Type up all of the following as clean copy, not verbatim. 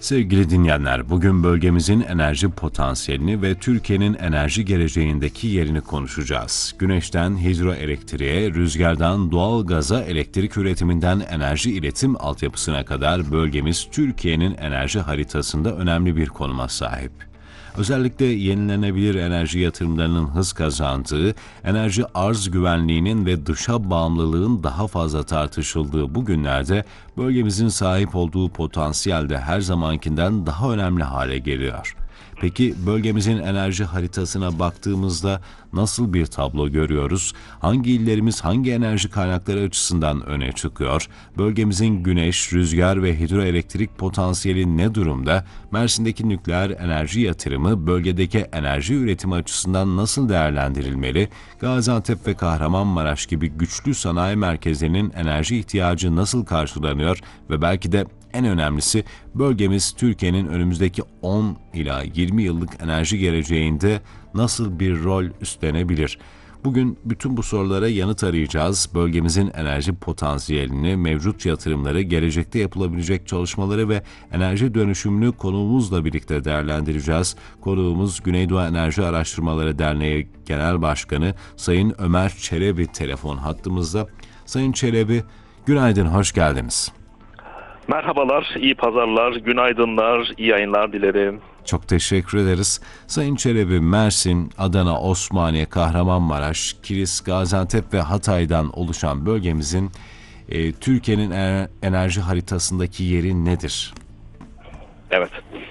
Sevgili dinleyenler, bugün bölgemizin enerji potansiyelini ve Türkiye'nin enerji geleceğindeki yerini konuşacağız. Güneşten hidroelektriğe, rüzgardan doğal gaza, elektrik üretiminden enerji iletim altyapısına kadar bölgemiz Türkiye'nin enerji haritasında önemli bir konuma sahip. Özellikle yenilenebilir enerji yatırımlarının hız kazandığı, enerji arz güvenliğinin ve dışa bağımlılığın daha fazla tartışıldığı bu günlerde bölgemizin sahip olduğu potansiyel de her zamankinden daha önemli hale geliyor. Peki bölgemizin enerji haritasına baktığımızda nasıl bir tablo görüyoruz? Hangi illerimiz hangi enerji kaynakları açısından öne çıkıyor? Bölgemizin güneş, rüzgar ve hidroelektrik potansiyeli ne durumda? Mersin'deki nükleer enerji yatırımı bölgedeki enerji üretimi açısından nasıl değerlendirilmeli? Gaziantep ve Kahramanmaraş gibi güçlü sanayi merkezlerinin enerji ihtiyacı nasıl karşılanıyor ve belki de en önemlisi bölgemiz Türkiye'nin önümüzdeki 10 ila 20 yıllık enerji geleceğinde nasıl bir rol üstlenebilir? Bugün bütün bu sorulara yanıt arayacağız. Bölgemizin enerji potansiyelini, mevcut yatırımları, gelecekte yapılabilecek çalışmaları ve enerji dönüşümünü konuğumuzla birlikte değerlendireceğiz. Konuğumuz Güneydoğu Enerji Araştırmaları Derneği Genel Başkanı Sayın Ömer Çelebi telefon hattımızda. Sayın Çelebi, günaydın, hoş geldiniz. Merhabalar, iyi pazarlar, günaydınlar, iyi yayınlar dilerim. Çok teşekkür ederiz. Sayın Çelebi, Mersin, Adana, Osmaniye, Kahramanmaraş, Kilis, Gaziantep ve Hatay'dan oluşan bölgemizin Türkiye'nin enerji haritasındaki yeri nedir? Evet,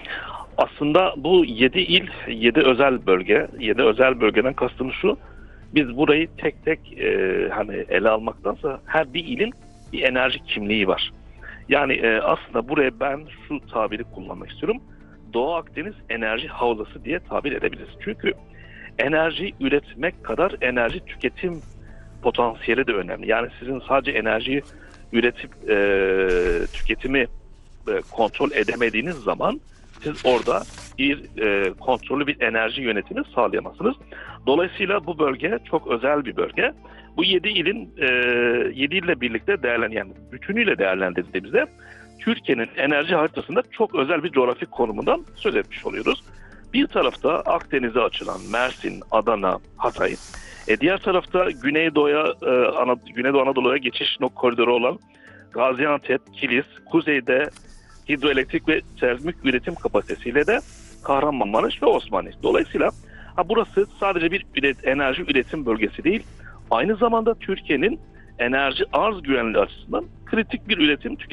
aslında bu 7 il, 7 özel bölge, 7 özel bölgeden kastımız şu, biz burayı tek tek ele almaktansa her bir ilin bir enerji kimliği var. Yani aslında buraya ben şu tabiri kullanmak istiyorum. Doğu Akdeniz enerji havzası diye tabir edebiliriz. Çünkü enerji üretmek kadar enerji tüketim potansiyeli de önemli. Yani sizin sadece enerjiyi üretip tüketimi kontrol edemediğiniz zaman siz orada bir kontrollü bir enerji yönetimi sağlayamazsınız. Dolayısıyla bu bölge çok özel bir bölge. Bu 7 ilin 7 ille birlikte bütünüyle değerlendirdiğimizde Türkiye'nin enerji haritasında çok özel bir coğrafi konumundan söz etmiş oluyoruz. Bir tarafta Akdeniz'e açılan Mersin, Adana, Hatay, diğer tarafta Güneydoğu Anadolu'ya geçiş koridoru olan Gaziantep, Kilis, kuzeyde hidroelektrik ve termik üretim kapasitesiyle de Kahramanmaraş ve Osmaniye. Dolayısıyla burası sadece bir enerji üretim bölgesi değil, aynı zamanda Türkiye'nin enerji arz güvenliği açısından kritik bir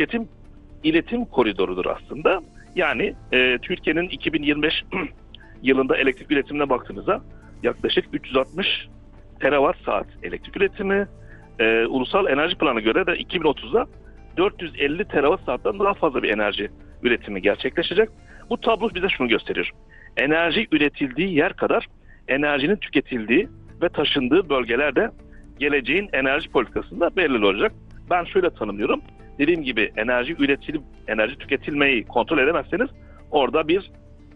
iletim koridorudur aslında. Yani Türkiye'nin 2025 yılında elektrik üretimine baktığınızda yaklaşık 360 terawatt saat elektrik üretimi, Ulusal Enerji Planı'na göre de 2030'da 450 terawatt saatten daha fazla bir enerji üretimi gerçekleşecek. Bu tablo bize şunu gösteriyor. Enerji üretildiği yer kadar enerjinin tüketildiği ve taşındığı bölgelerde geleceğin enerji politikasında belirli olacak. Ben şöyle tanımlıyorum. Dediğim gibi enerji tüketilmeyi kontrol edemezseniz orada bir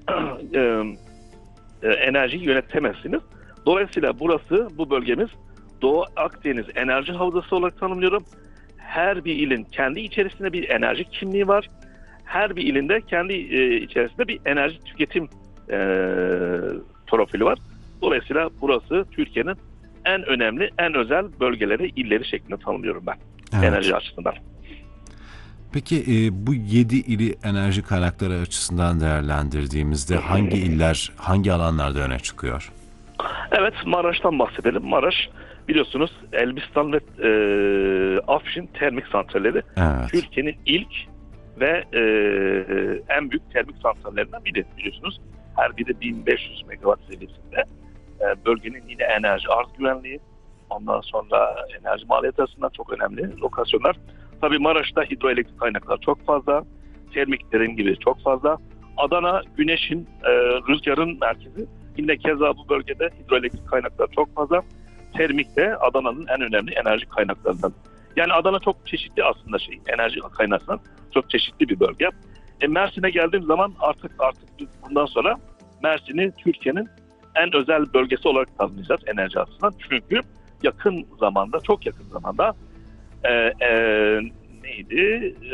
enerjiyi yönetemezsiniz. Dolayısıyla bu bölgemiz Doğu Akdeniz enerji havzası olarak tanımlıyorum. Her bir ilin kendi içerisinde bir enerji kimliği var. Her bir ilinde kendi içerisinde bir enerji tüketim profili var. Dolayısıyla burası Türkiye'nin en önemli, en özel bölgeleri, illeri şeklinde tanımlıyorum ben. Evet. Enerji açısından. Peki bu 7 ili enerji kaynakları açısından değerlendirdiğimizde hangi iller, hangi alanlarda öne çıkıyor? Evet, Maraş'tan bahsedelim. Maraş biliyorsunuz Elbistan ve Afşin termik santralleri, evet, Türkiye'nin ilk ve en büyük termik santrallerinden biri biliyorsunuz. Her biri 1500 megawatt seviyesinde. Bölgenin yine enerji arz güvenliği, ondan sonra enerji maliyeti açısından çok önemli lokasyonlar. Tabii Maraş'ta hidroelektrik kaynakları çok fazla, termik dediğim gibi çok fazla. Adana güneşin, rüzgarın merkezi. Yine keza bu bölgede hidroelektrik kaynakları çok fazla. Termik de Adana'nın en önemli enerji kaynaklarından. Yani Adana çok çeşitli aslında enerji kaynaklarından çok çeşitli bir bölge. Mersin'e geldiğim zaman artık biz bundan sonra Mersin'i Türkiye'nin en özel bölgesi olarak tanımlayacağız enerji açısından. Çünkü çok yakın zamanda